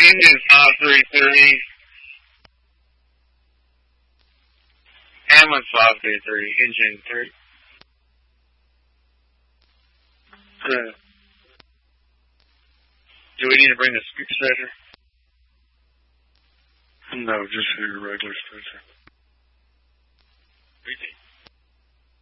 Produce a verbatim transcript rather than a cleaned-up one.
engine five three three. Ambulance five three three, engine three. Uh, do we need to bring the scoop stretcher? No, just your regular stretcher.